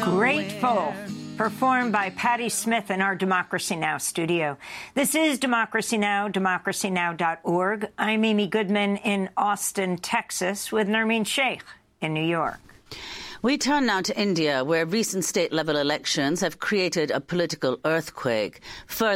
Grateful, performed by Patti Smith in our Democracy Now! Studio. This is Democracy Now!, democracynow.org. I'm Amy Goodman in Austin, Texas, with Nermeen Sheikh in New York. We turn now to India, where recent state-level elections have created a political earthquake. Further